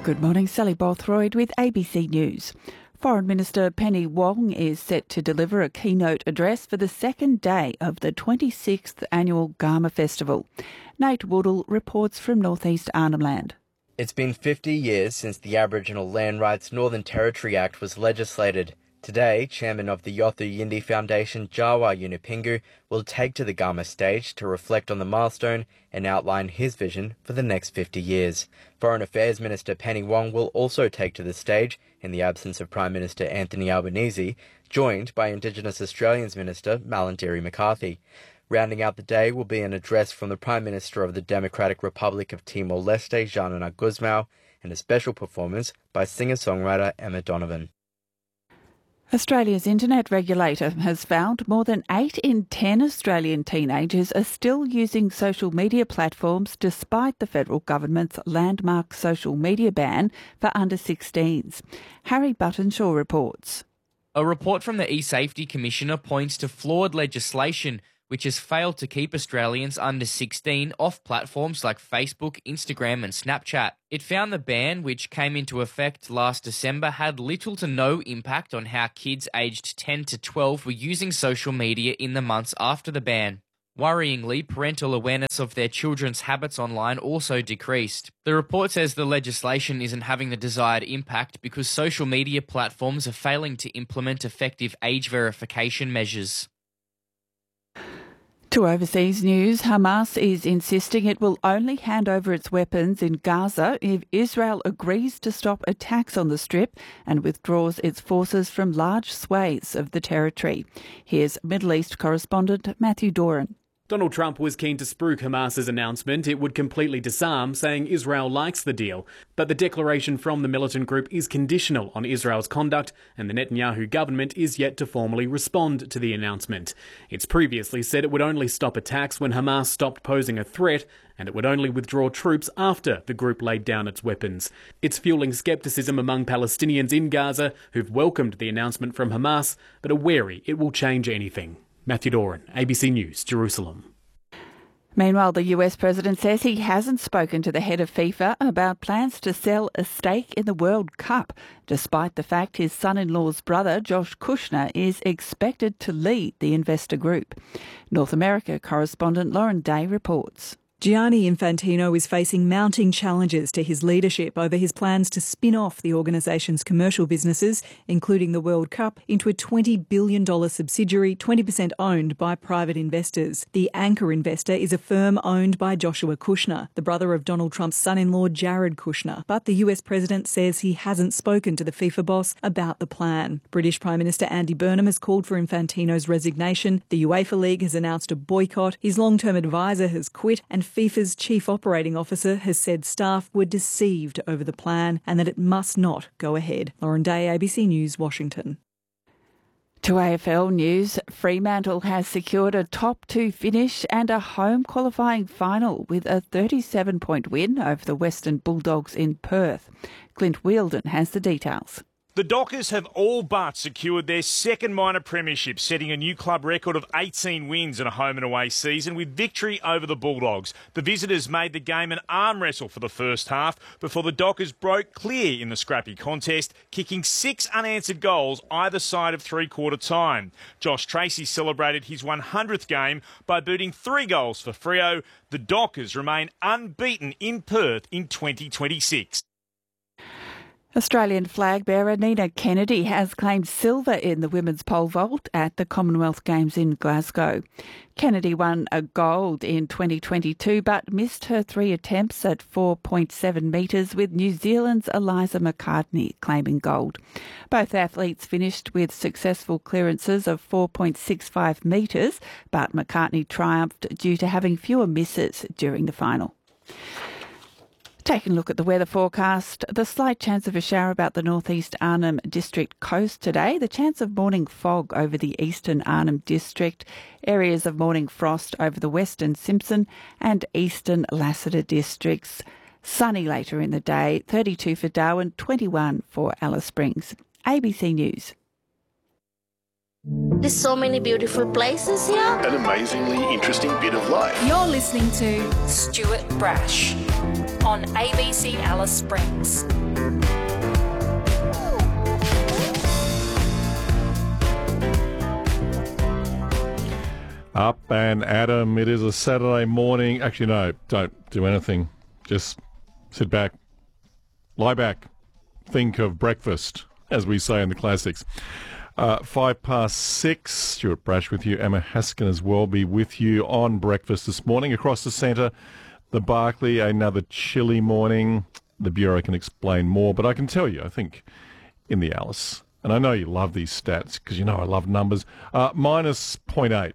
Good morning, Sally Bothroyd with ABC News. Foreign Minister Penny Wong is set to deliver a keynote address for the second day of the 26th annual Garma Festival. Nate Woodall reports from northeast Arnhem Land. It's been 50 years since the Aboriginal Land Rights Northern Territory Act was legislated. Today, Chairman of the Yothu Yindi Foundation, Jawa Yunupingu, will take to the Garma stage to reflect on the milestone and outline his vision for the next 50 years. Foreign Affairs Minister Penny Wong will also take to the stage, in the absence of Prime Minister Anthony Albanese, joined by Indigenous Australians Minister Malarndirri McCarthy. Rounding out the day will be an address from the Prime Minister of the Democratic Republic of Timor-Leste, Xanana Gusmao, and a special performance by singer-songwriter Emma Donovan. Australia's internet regulator has found more than 8 in 10 Australian teenagers are still using social media platforms despite the federal government's landmark social media ban for under 16s. Harry Buttonshaw reports. A report from the eSafety Commissioner points to flawed legislation which has failed to keep Australians under 16 off platforms like Facebook, Instagram and Snapchat. It found the ban, which came into effect last December, had little to no impact on how kids aged 10 to 12 were using social media in the months after the ban. Worryingly, parental awareness of their children's habits online also decreased. The report says the legislation isn't having the desired impact because social media platforms are failing to implement effective age verification measures. To overseas news, Hamas is insisting it will only hand over its weapons in Gaza if Israel agrees to stop attacks on the Strip and withdraws its forces from large swathes of the territory. Here's Middle East correspondent Matthew Doran. Donald Trump was keen to spruik Hamas's announcement it would completely disarm, saying Israel likes the deal. But the declaration from the militant group is conditional on Israel's conduct, and the Netanyahu government is yet to formally respond to the announcement. It's previously said it would only stop attacks when Hamas stopped posing a threat, and it would only withdraw troops after the group laid down its weapons. It's fueling scepticism among Palestinians in Gaza who've welcomed the announcement from Hamas, but are wary it will change anything. Matthew Doran, ABC News, Jerusalem. Meanwhile, the US president says he hasn't spoken to the head of FIFA about plans to sell a stake in the World Cup, despite the fact his son-in-law's brother, Josh Kushner, is expected to lead the investor group. North America correspondent Lauren Day reports. Gianni Infantino is facing mounting challenges to his leadership over his plans to spin off the organisation's commercial businesses, including the World Cup, into a $20 billion subsidiary 20% owned by private investors. The anchor investor is a firm owned by Joshua Kushner, the brother of Donald Trump's son-in-law Jared Kushner. But the US president says he hasn't spoken to the FIFA boss about the plan. British Prime Minister Andy Burnham has called for Infantino's resignation. The UEFA League has announced a boycott. His long-term advisor has quit, and FIFA's chief operating officer has said staff were deceived over the plan and that it must not go ahead. Lauren Day, ABC News, Washington. To AFL News, Fremantle has secured a top 2 finish and a home qualifying final with a 37-point win over the Western Bulldogs in Perth. Clint Wheeldon has the details. The Dockers have all but secured their second minor premiership, setting a new club record of 18 wins in a home and away season with victory over the Bulldogs. The visitors made the game an arm wrestle for the first half before the Dockers broke clear in the scrappy contest, kicking 6 unanswered goals either side of three-quarter time. Josh Tracy celebrated his 100th game by booting 3 goals for Freo. The Dockers remain unbeaten in Perth in 2026. Australian flag bearer Nina Kennedy has claimed silver in the women's pole vault at the Commonwealth Games in Glasgow. Kennedy won a gold in 2022 but missed her 3 attempts at 4.7 metres, with New Zealand's Eliza McCartney claiming gold. Both athletes finished with successful clearances of 4.65 metres, but McCartney triumphed due to having fewer misses during the final. Taking a look at the weather forecast, the slight chance of a shower about the northeast Arnhem District coast today, the chance of morning fog over the eastern Arnhem District, areas of morning frost over the western Simpson and eastern Lassiter districts. Sunny later in the day, 32 for Darwin, 21 for Alice Springs. ABC News. There's so many beautiful places here. An amazingly interesting bit of life. You're listening to Stuart Brash on ABC Alice Springs. Up and Adam, it is a Saturday morning. Actually, no, don't do anything. Just sit back, lie back, think of breakfast, as we say in the classics. 6:05, Stuart Brash with you. Emma Haskin as well be with you on breakfast this morning. Across the centre, the Barclay, another chilly morning. The Bureau can explain more, but I can tell you, I think, in the Alice, and I know you love these stats because you know I love numbers, minus 0.8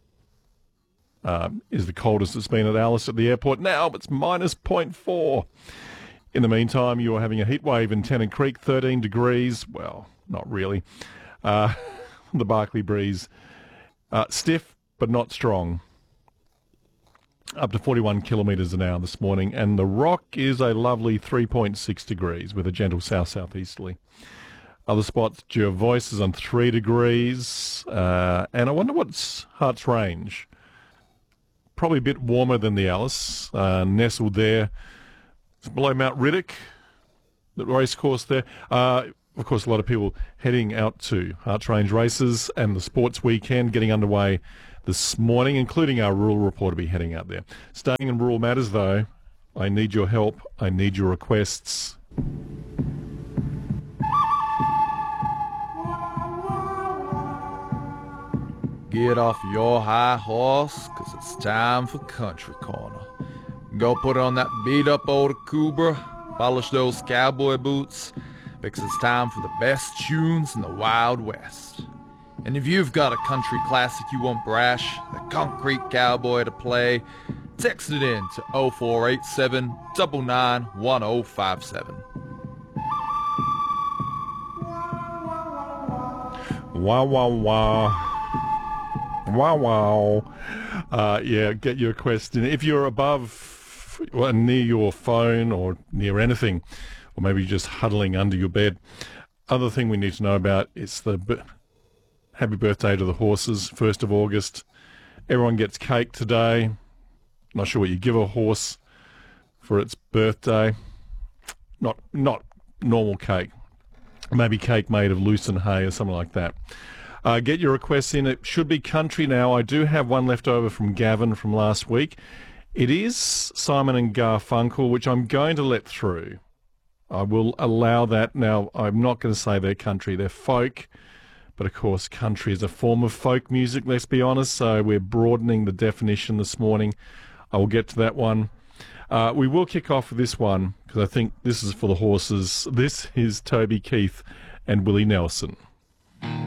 is the coldest it's been at Alice at the airport. Now it's minus 0.4. In the meantime, you are having a heat wave in Tennant Creek, 13 degrees. Well, not really. The Barclay breeze, stiff but not strong, up to 41 kilometres an hour this morning, and the Rock is a lovely 3.6 degrees with a gentle south-southeasterly. Other spots, Jervois is on 3 degrees, and I wonder what's Harts Range. Probably a bit warmer than the Alice, nestled there. It's below Mount Riddick, the race course there. Of course, a lot of people heading out to Harts Range races and the sports weekend getting underway this morning, including our rural reporter be heading out there. Staying in rural matters, though, I need your help. I need your requests. Get off your high horse, 'cause it's time for Country Corner. Go put on that beat-up old Cooper, polish those cowboy boots, because it's time for the best tunes in the Wild West. And if you've got a country classic you want Brash, the Concrete Cowboy, to play, text it in to 0487 99 1057. Wow, wow, wow. Wow, wow. Yeah, get your question. If you're above, well, near your phone or near anything, or maybe just huddling under your bed. Other thing we need to know about is the happy birthday to the horses, 1st of August. Everyone gets cake today. Not sure what you give a horse for its birthday. Not normal cake. Maybe cake made of lucerne hay or something like that. Get your requests in. It should be country now. I do have one left over from Gavin from last week. It is Simon and Garfunkel, which I'm going to let through. I will allow that. Now, I'm not going to say they're country. They're folk. But, of course, country is a form of folk music, let's be honest. So we're broadening the definition this morning. I will get to that one. We will kick off with this one because I think this is for the horses. This is Toby Keith and Willie Nelson.